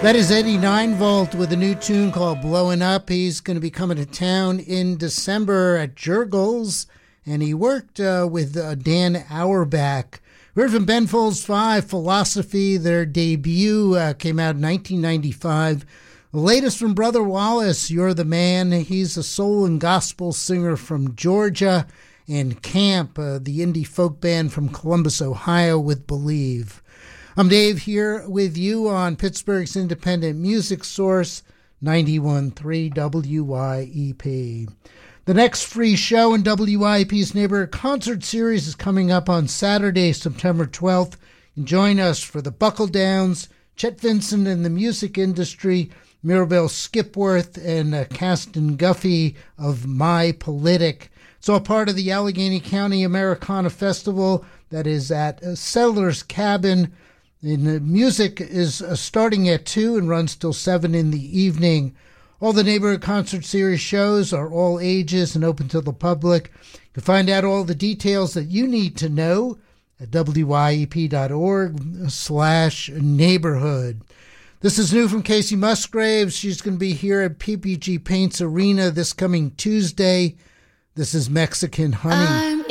That is Eddie Ninevolt with a new tune called Blowing Up. He's going to be coming to town in December at Jurgles, and he worked with Dan Auerbach. We heard from Ben Folds 5, Philosophy. Their debut came out in 1995. The latest from Brother Wallace, You're the Man. He's a soul and gospel singer from Georgia. And Camp, the indie folk band from Columbus, Ohio, with Believe. I'm Dave here with you on Pittsburgh's independent music source, 91.3 WYEP. The next free show in WYEP's Neighborhood Concert Series is coming up on Saturday, September 12th. And join us for the Buckle Downs, Chet Vincent and the Music Industry, Mirabelle Skipworth, and Caston Guffey of My Politic. It's all part of the Allegheny County Americana Festival that is at Settlers Cabin. And the music is starting at 2 and runs till 7 in the evening. All the Neighborhood Concert Series shows are all ages and open to the public. You can find out all the details that you need to know at wyep.org/neighborhood. This is new from Casey Musgraves. She's going to be here at PPG Paints Arena this coming Tuesday. This is Mexican Honey.